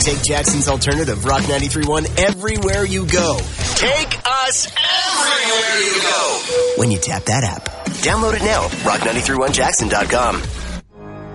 Take Jackson's alternative, Rock 93.1, everywhere you go. Take us everywhere you go. When you tap that app. Download it now, rock931jackson.com.